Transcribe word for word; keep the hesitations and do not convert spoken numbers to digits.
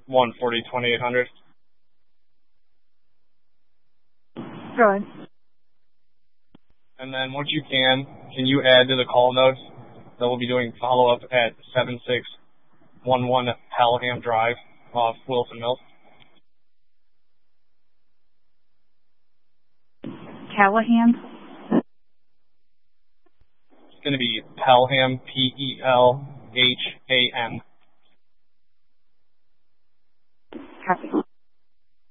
one forty, twenty-eight hundred. Go ahead. And then once you can, can you add to the call notes that we'll be doing follow-up at seven six one one Pelham Drive off Wilson Mills? Callahan? It's going to be Pelham, P E L H A M. Copy.